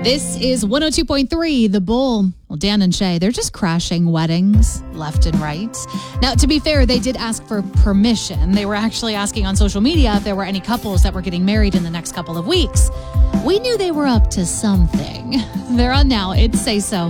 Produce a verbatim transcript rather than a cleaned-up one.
This is one oh two point three, The Bull. Well, Dan and Shay, they're just crashing weddings left and right. Now, to be fair, they did ask for permission. They were actually asking on social media if there were any couples that were getting married in the next couple of weeks. We knew they were up to something. They're on now. It's Say So.